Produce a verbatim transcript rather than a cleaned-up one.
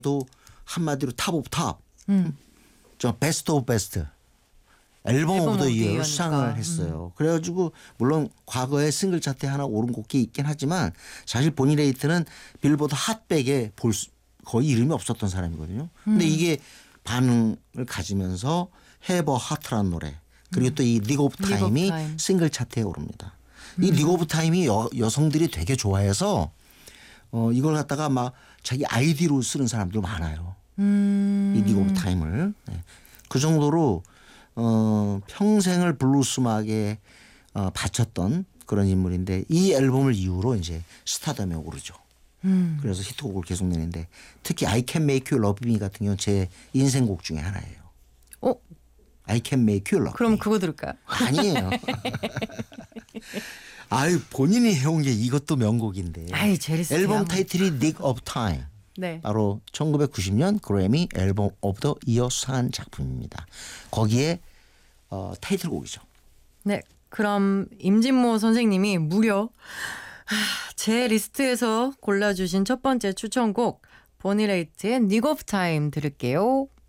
또 한마디로 탑 오브 탑, 음. 저 베스트 오브 베스트 앨범 앨범 오브 더 오브 더 이어를 이어니까. 수상을 했어요. 그래가지고 물론 과거에 싱글 차트에 하나 오른 곡이 있긴 하지만 사실 보니 레이트는 빌보드 핫백에 볼 수, 거의 이름이 없었던 사람이거든요. 근데 음. 이게 반응을 가지면서 해버 하트라는 노래 그리고 또 이 리그 오브 리그 오브 타임이 타임. 싱글 차트에 오릅니다. 이 리그 오브 타임이 여, 여성들이 되게 좋아해서 어, 이걸 갖다가 막 자기 아이디로 쓰는 사람들 많아요. 음. 이 리그 오브 타임을. 네. 그 정도로 어, 평생을 블루스 음악에 어, 바쳤던 그런 인물인데 이 앨범을 이후로 이제 스타덤에 오르죠. 음. 그래서 히트곡을 계속 내는데 특히 I Can Make You Love Me 같은 경우는 제 인생곡 중에 하나예요. 어? I Can Make You Love 그럼 Me. 그거 들을까요? 아니에요. 아유 본인이 해온 게 이것도 명곡인데. 아이 제리스. 앨범 타이틀이 Nick of Time. 네. 바로 천구백구십 년 그래미 앨범 오브 더 이어 수상한 작품입니다. 거기에 어, 타이틀곡이죠. 네. 그럼 임진모 선생님이 무려 하, 제 리스트에서 골라주신 첫 번째 추천곡 보니 레이트의 닉 오브 타임 들을게요.